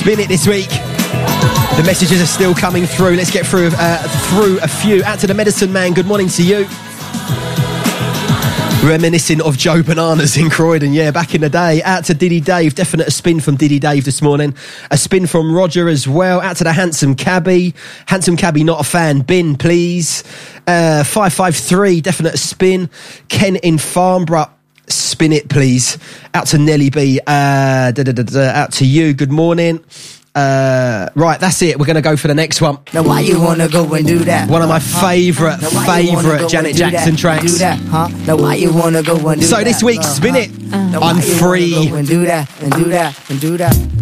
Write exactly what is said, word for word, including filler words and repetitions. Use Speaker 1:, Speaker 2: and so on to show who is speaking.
Speaker 1: Spin it this week. The messages are still coming through. Let's get through uh, through a few. Out to the Medicine Man. Good morning to you. Reminiscing of Joe Bananas in Croydon. Yeah, back in the day. Out to Diddy Dave. Definite a spin from Diddy Dave this morning. A spin from Roger as well. Out to the Handsome Cabbie. Handsome Cabbie, not a fan. Bin, please. Uh, five five three. Definite a spin. Ken in Farnborough. Spin it, please. Out to Nelly B. Uh, da, da, da, da, out to you. Good morning. Uh, right, that's it. We're going to go for the next one.
Speaker 2: Now why you want to go and do that?
Speaker 1: One of my favourite, favourite Janet Jackson tracks.
Speaker 2: Do that, huh? Now why you want to go and do
Speaker 1: so
Speaker 2: that?
Speaker 1: this week, spin it. I'm free.
Speaker 2: And do that, and do that, and do that.